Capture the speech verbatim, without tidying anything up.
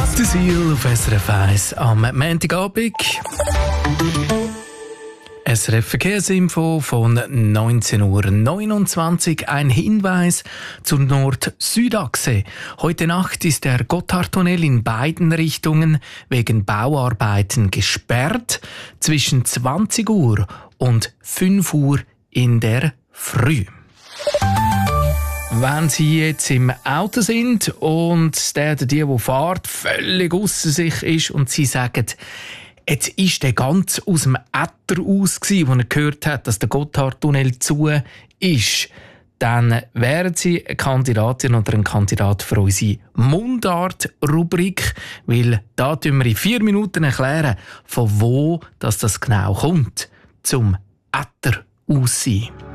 Der Seal auf S R F eins am Montagabend. S R F Verkehrsinfo von neunzehn Uhr neunundzwanzig. Ein Hinweis zur Nord-Süd-Achse. Heute Nacht ist der Gotthardtunnel in beiden Richtungen wegen Bauarbeiten gesperrt. Zwischen zwanzig Uhr und fünf Uhr in der Früh. Wenn Sie jetzt im Auto sind und der oder die, der fährt, völlig ausser sich ist und Sie sagen, jetzt ist der ganz aus dem Äther aus gsi, wo er gehört hat, dass der Gotthardtunnel zu ist, dann wären Sie eine Kandidatin oder ein Kandidat für unsere Mundart-Rubrik, weil da tun wir in vier Minuten erklären, von wo das, das genau kommt, zum Äther aus sein.